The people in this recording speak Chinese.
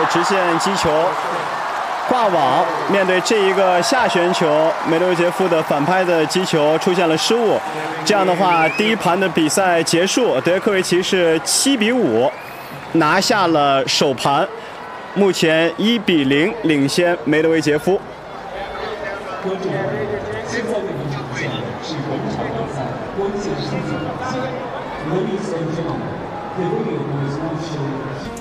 直线击球挂网，面对这一个下旋球，梅德韦杰夫的反拍的击球出现了失误。这样的话，第一盘的比赛结束，德约科维奇是7-5拿下了首盘，目前1-0领先梅德韦杰夫。 观众朋友，现在为您呈现的是本场比赛关键胜负环节。Ladies and gentlemen, the video is now showing.